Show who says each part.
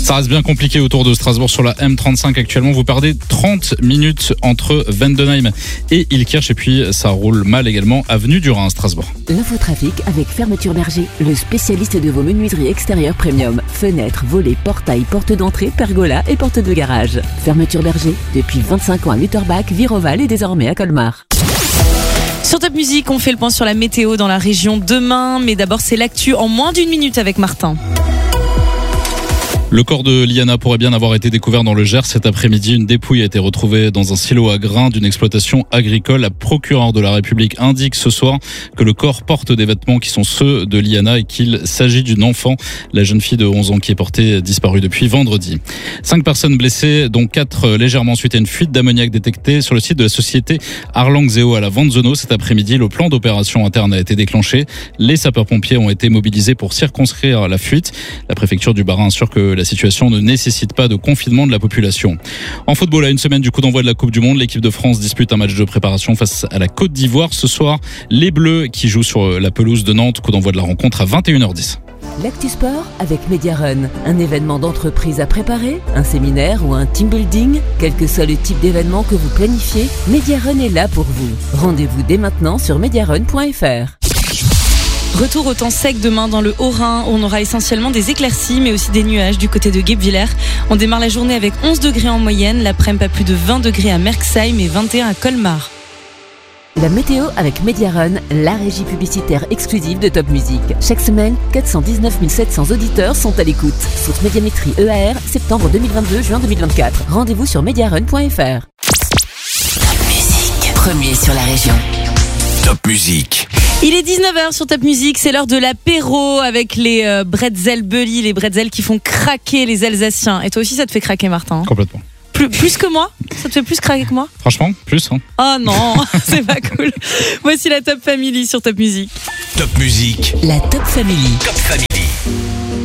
Speaker 1: Ça reste bien compliqué autour de Strasbourg sur la M35 actuellement. Vous perdez 30 minutes entre Vendenheim et Ilkirch et puis ça roule mal également avenue du Rhin à Strasbourg.
Speaker 2: L'infotrafic avec Fermeture Berger, le spécialiste de vos menuiseries extérieures premium. Fenêtres, volets, portails, portes d'entrée, pergola et portes de garage. Fermeture Berger, depuis 25 ans à Lutterbach, Viroval et désormais à Colmar.
Speaker 3: Sur Top Music, on fait le point sur la météo dans la région demain, mais d'abord c'est l'actu en moins d'une minute avec Martin.
Speaker 1: Le corps de Liana pourrait bien avoir été découvert dans le Gers cet après-midi. Une dépouille a été retrouvée dans un silo à grains d'une exploitation agricole. La procureure de la République indique ce soir que le corps porte des vêtements qui sont ceux de Liana et qu'il s'agit d'une enfant. La jeune fille de 11 ans qui est portée disparue depuis vendredi. 5 personnes blessées, dont 4 légèrement suite à une fuite d'ammoniac détectée sur le site de la société Arlang-Zeo à la Vanzono cet après-midi. Le plan d'opération interne a été déclenché. Les sapeurs-pompiers ont été mobilisés pour circonscrire la fuite. La préfecture du Bas-Rhin assure que la situation ne nécessite pas de confinement de la population. En football, à une semaine du coup d'envoi de la Coupe du Monde, l'équipe de France dispute un match de préparation face à la Côte d'Ivoire. Ce soir, les Bleus qui jouent sur la pelouse de Nantes, coup d'envoi de la rencontre à 21h10.
Speaker 2: L'Actu Sport avec Mediarun, un événement d'entreprise à préparer, un séminaire ou un team building, quel que soit le type d'événement que vous planifiez, Mediarun est là pour vous. Rendez-vous dès maintenant sur mediarun.fr.
Speaker 3: Retour au temps sec demain dans le Haut-Rhin. On aura essentiellement des éclaircies mais aussi des nuages du côté de Guebwiller. On démarre la journée avec 11 degrés en moyenne. L'après-midi, pas plus de 20 degrés à Merxheim et 21 à Colmar.
Speaker 2: La météo avec Mediarun, la régie publicitaire exclusive de Top Music. Chaque semaine, 419 700 auditeurs sont à l'écoute. Source Médiamétrie EAR, septembre 2022, juin 2024. Rendez-vous sur mediarun.fr.
Speaker 4: Top Music, premier sur la région.
Speaker 5: Top Music.
Speaker 3: Il est 19h sur Top Music, c'est l'heure de l'apéro avec les bretzel Bully, les bretzels qui font craquer les Alsaciens. Et toi aussi ça te fait craquer, Martin?
Speaker 1: Complètement.
Speaker 3: Plus que moi? Ça te fait plus craquer que moi?
Speaker 1: Franchement, plus.
Speaker 3: Oh non, c'est pas cool. Voici la Top Family sur Top Music.
Speaker 5: Top Music.
Speaker 2: La Top Family.
Speaker 5: Top Family.